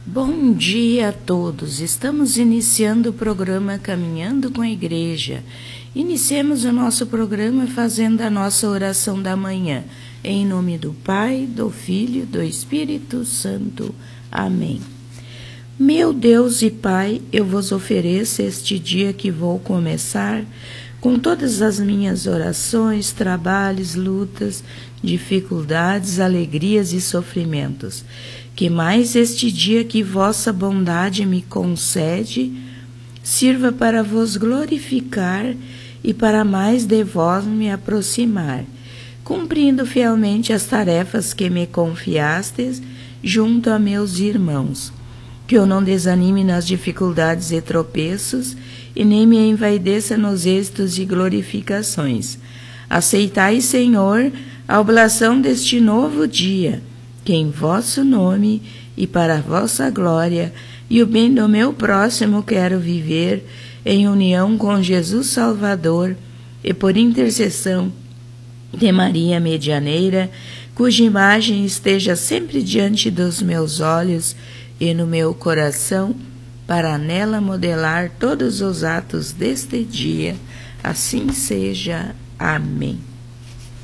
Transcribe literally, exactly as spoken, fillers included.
Bom dia a todos. Estamos iniciando o programa Caminhando com a Igreja. Iniciemos o nosso programa fazendo a nossa oração da manhã. Em nome do Pai, do Filho e do Espírito Santo. Amém. Meu Deus e Pai, eu vos ofereço este dia que vou começar com todas as minhas orações, trabalhos, lutas, dificuldades, alegrias e sofrimentos. Que mais este dia que vossa bondade me concede sirva para vos glorificar e para mais de vós me aproximar, cumprindo fielmente as tarefas que me confiastes junto a meus irmãos. Que eu não desanime nas dificuldades e tropeços e nem me envaideça nos êxitos e glorificações. Aceitai, Senhor, a oblação deste novo dia, que em vosso nome e para a vossa glória e o bem do meu próximo quero viver em união com Jesus Salvador e por intercessão de Maria Medianeira, cuja imagem esteja sempre diante dos meus olhos e no meu coração, para nela modelar todos os atos deste dia. Assim seja. Amém.